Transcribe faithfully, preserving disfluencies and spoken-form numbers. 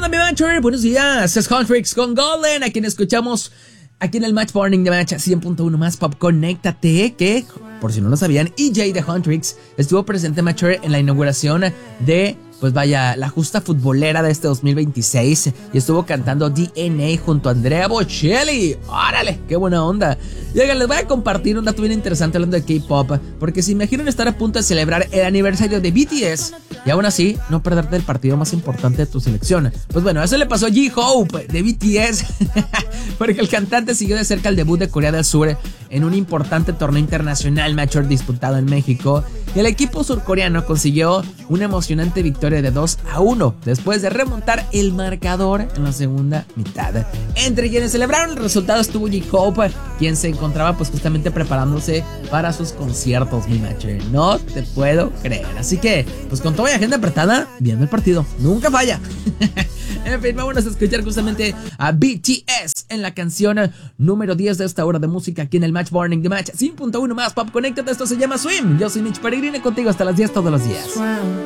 onda, mi Matcher? Buenos días, es Huntrix con Golden, a quien escuchamos aquí en el Match Morning de Match cien punto uno más Pop. Conéctate, que, por si no lo sabían, E J de Huntrix estuvo presente, Matcher, en la inauguración de, pues vaya, la justa futbolera de este dos mil veintiséis, y estuvo cantando D N A junto a Andrea Bocelli. ¡Órale! ¡Qué buena onda! Y oigan, les voy a compartir un dato bien interesante hablando de K-pop, porque se imaginan estar a punto de celebrar el aniversario de B T S y aún así no perderte el partido más importante de tu selección. Pues bueno, eso le pasó a J-Hope de B T S, porque el cantante siguió de cerca el debut de Corea del Sur en un importante torneo internacional Matcher disputado en México, y el equipo surcoreano consiguió una emocionante victoria de dos a uno después de remontar el marcador en la segunda mitad. Entre quienes celebraron el resultado estuvo J-Hope, quien se encontraba pues justamente preparándose para sus conciertos, mi Matcher. No te puedo creer. Así que, pues con toda la agenda apretada, viendo el partido, nunca falla. En fin, vámonos a escuchar justamente a B T S en la canción número diez de esta hora de música aquí en el Match Morning de Match cien punto uno más Pop. Conéctate, esto se llama Swim. Yo soy Mitch Peregrine, contigo hasta las diez todos los días.